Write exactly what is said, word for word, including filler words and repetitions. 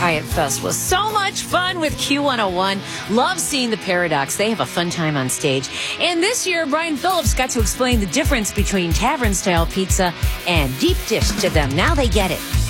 Hyatt Fest was so much fun with Q one oh one. Love seeing the Paradox. They have a fun time on stage. And this year, Brian Phillips got to explain the difference between tavern-style pizza and deep dish to them. Now they get it.